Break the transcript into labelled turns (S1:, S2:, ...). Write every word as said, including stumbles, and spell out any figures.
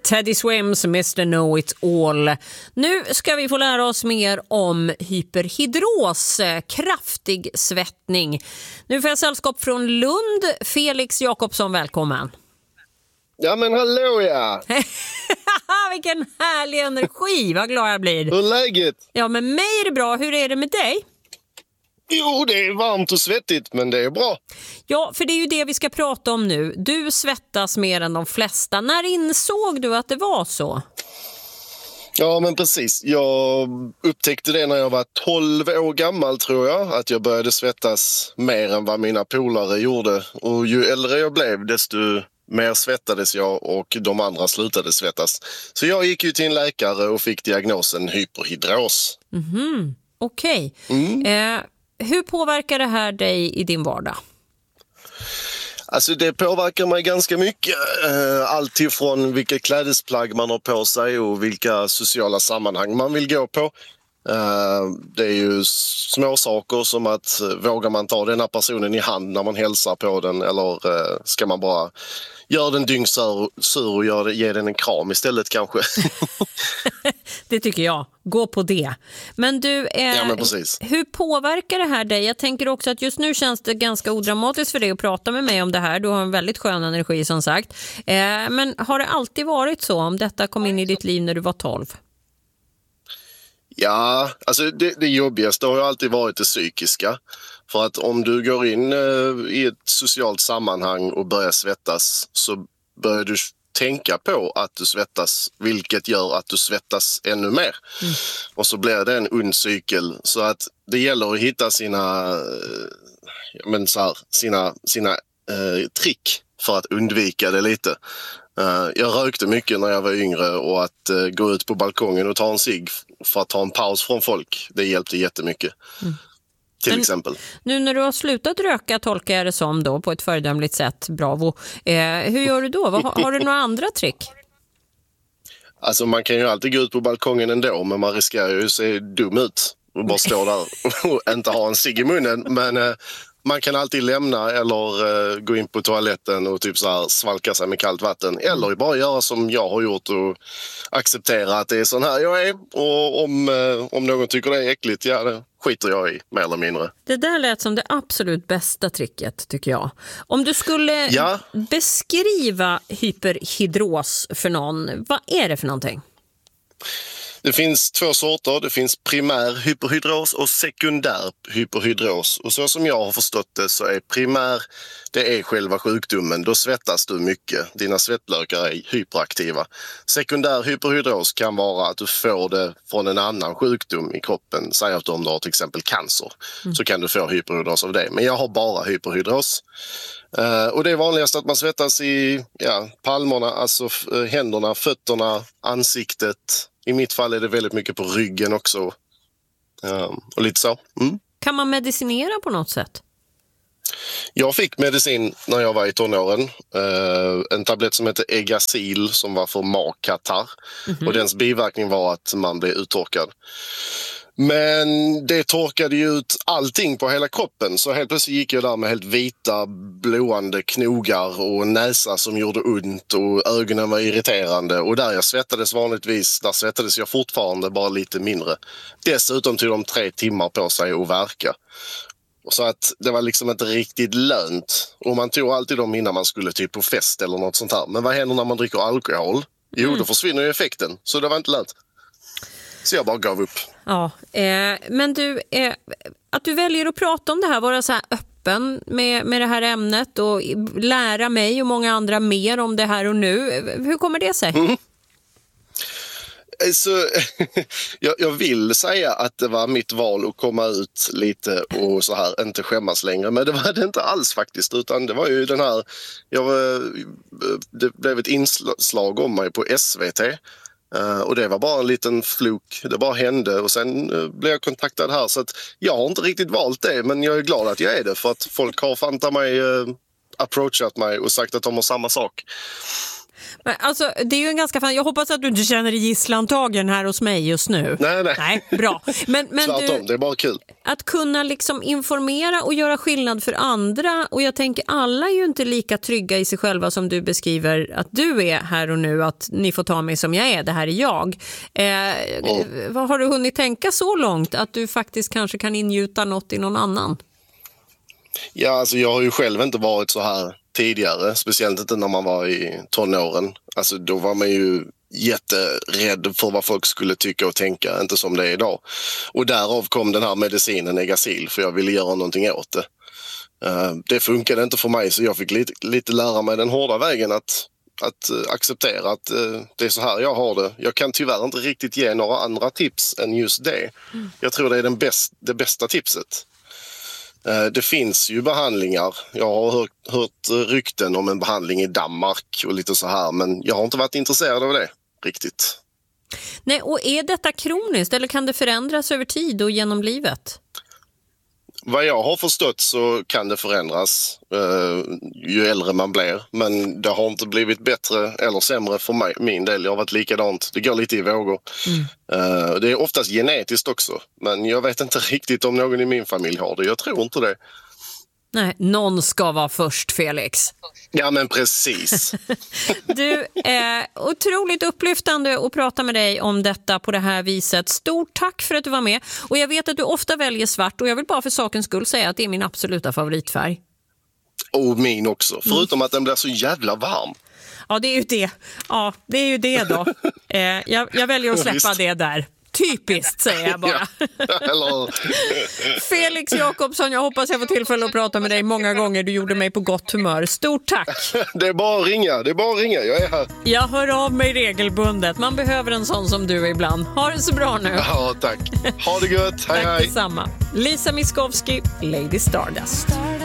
S1: Teddy Swims mister Know It All. Nu ska vi få lära oss mer om hyperhidros, kraftig svettning. Nu får jag sällskap från Lund. Felix Jakobsson, välkommen.
S2: Ja men hallå ja!
S1: Vilken härlig energi, vad glad jag blir.
S2: Hur är läget?
S1: Ja, med mig är det bra. Hur är det med dig?
S2: Jo, det är varmt och svettigt, men det är bra.
S1: Ja, för det är ju det vi ska prata om nu. Du svettas mer än de flesta. När insåg du att det var så?
S2: Ja, men precis. Jag upptäckte det när jag var tolv år gammal, tror jag. Att jag började svettas mer än vad mina polare gjorde. Och ju äldre jag blev, desto mer svettades jag och de andra slutade svettas. Så jag gick ju till en läkare och fick diagnosen hyperhidros.
S1: Mhm, okej.
S2: Okay. Mm.
S1: Eh, hur påverkar det här dig i din vardag?
S2: Alltså det påverkar mig ganska mycket. Allt ifrån vilka klädesplagg man har på sig och vilka sociala sammanhang man vill gå på. Det är ju små saker som att vågar man ta den här personen i hand när man hälsar på den, eller ska man bara göra den dyngsur och gör det, ge den en kram istället kanske.
S1: Det tycker jag. Gå på det. Men du, eh,
S2: ja, men precis.
S1: Hur påverkar det här dig? Jag tänker också att just nu känns det ganska odramatiskt för dig att prata med mig om det här. Du har en väldigt skön energi som sagt. Eh, men har det alltid varit så om detta kom in i ditt liv när du var tolv?
S2: Ja, alltså det, det jobbigaste har ju alltid varit det psykiska. För att om du går in eh, i ett socialt sammanhang och börjar svettas, så börjar du tänka på att du svettas, vilket gör att du svettas ännu mer. Mm. Och så blir det en ond cykel. Så att det gäller att hitta sina, eh, men så här, sina, sina eh, trick för att undvika det lite. Uh, jag rökte mycket när jag var yngre, och att uh, gå ut på balkongen och ta en cigg för att ta en paus från folk, det hjälpte jättemycket. Mm. Till Men, exempel.
S1: Nu när du har slutat röka, tolkar jag det som då på ett föredömligt sätt, bravo. Eh, hur gör du då? Har, har du några andra trick?
S2: Alltså man kan ju alltid gå ut på balkongen ändå, men man riskerar ju att se dum ut och bara stå där och inte ha en cigg i munnen. Men uh, man kan alltid lämna eller uh, gå in på toaletten och typ så här svalka sig med kallt vatten. Eller bara göra som jag har gjort och acceptera att det är sån här jag är. Och om, uh, om någon tycker det är äckligt, ja, det skiter jag i, mer eller mindre.
S1: Det där lät som det absolut bästa tricket, tycker jag. Om du skulle ja. beskriva hyperhidros för någon, vad är det för någonting?
S2: Det finns två sorter. Det finns primär hyperhidros och sekundär hyperhidros. Och så som jag har förstått det så är primär, det är själva sjukdomen. Då svettas du mycket. Dina svettlökar är hyperaktiva. Sekundär hyperhidros kan vara att du får det från en annan sjukdom i kroppen. Säg att om du har till exempel cancer, mm. så kan du få hyperhidros av det. Men jag har bara hyperhidros. Uh, och det är vanligast att man svettas i ja, palmerna, alltså uh, händerna, fötterna, ansiktet. I mitt fall är det väldigt mycket på ryggen också. Um, och lite så. Mm.
S1: Kan man medicinera på något sätt?
S2: Jag fick medicin när jag var i tonåren. Uh, en tablett som heter Egacil som var för magkatarr. Mm-hmm. Och dens biverkning var att man blev uttorkad. Men det torkade ju ut allting på hela kroppen. Så helt plötsligt gick jag där med helt vita, blåande knogar och näsa som gjorde ont och ögonen var irriterande. Och där jag svettades vanligtvis, där svettades jag fortfarande, bara lite mindre. Dessutom tog de tre timmar på sig att verka. Så att det var liksom inte riktigt lönt. Och man tog alltid dem innan man skulle typ på fest eller något sånt här. Men vad händer när man dricker alkohol? Jo, mm. då försvinner ju effekten. Så det var inte lönt. Så jag bara gav upp.
S1: Ja, eh, men du, eh, att du väljer att prata om det här, vara så här öppen med, med det här ämnet och lära mig och många andra mer om det här och nu. Hur kommer det sig?
S2: Mm. Så, jag, jag vill säga att det var mitt val att komma ut lite och så här, inte skämmas längre. Men det var det inte alls faktiskt, utan det var ju den här, jag, det blev ett inslag om mig på S V T. Uh, och det var bara en liten fluk, det bara hände och sen uh, blev jag kontaktad här, så att jag har inte riktigt valt det, men jag är glad att jag är det, för att folk har fanta mig, uh, approachat mig och sagt att de har samma sak.
S1: Men alltså, det är ju en ganska fan. Jag hoppas att du inte känner dig gisslantagen här hos mig just nu.
S2: Nej, nej.
S1: Nej, bra. Men, men
S2: Tvärtom,
S1: du,
S2: det är bara kul.
S1: att kunna liksom informera och göra skillnad för andra. Och jag tänker, alla är ju inte lika trygga i sig själva som du beskriver att du är här och nu. Att ni får ta mig som jag är, det här är jag. Eh, mm. Vad har du hunnit tänka så långt att du faktiskt kanske kan ingjuta något i någon annan?
S2: Ja, alltså jag har ju själv inte varit så här tidigare, speciellt inte när man var i tonåren. Alltså då var man ju jätterädd för vad folk skulle tycka och tänka, inte som det är idag. Och därav kom den här medicinen Egasil, för jag ville göra någonting åt det. Uh, det funkade inte för mig, så jag fick lite, lite lära mig den hårda vägen att, att uh, acceptera att uh, det är så här jag har det. Jag kan tyvärr inte riktigt ge några andra tips än just det. Mm. Jag tror det är den bäst, det bästa tipset. Det finns ju behandlingar. Jag har hört, hört rykten om en behandling i Danmark och lite så här, men jag har inte varit intresserad av det riktigt.
S1: Nej, och är detta kroniskt eller kan det förändras över tid och genom livet?
S2: Vad jag har förstått så kan det förändras eh, ju äldre man blir, men det har inte blivit bättre eller sämre för mig, min del. Jag har varit likadant. Det går lite i vågor. Mm. Eh, det är oftast genetiskt också, men jag vet inte riktigt om någon i min familj har det. Jag tror inte det.
S1: Nej, någon ska vara först, Felix.
S2: Ja, men precis.
S1: Du, är otroligt upplyftande att prata med dig om detta på det här viset. Stort tack för att du var med. Och jag vet att du ofta väljer svart och jag vill bara för sakens skull säga att det är min absoluta favoritfärg.
S2: Och min också, förutom mm. att den blir så jävla varm.
S1: Ja, det är ju det. Ja, det är ju det då. eh, jag, jag väljer att släppa det där. Typiskt, säger jag bara.
S2: Ja,
S1: Felix Jakobsson, jag hoppas jag får tillfälle att prata med dig många gånger. Du gjorde mig på gott humör. Stort tack.
S2: Det är bara att ringa, det är bara att ringa. Jag är här.
S1: Jag hör av mig regelbundet. Man behöver en sån som du ibland. Ha det så bra nu.
S2: Ja, tack. Ha det gött. Hej,
S1: tack
S2: hej.
S1: Detsamma. Lisa Miskovsky, Lady Stardust.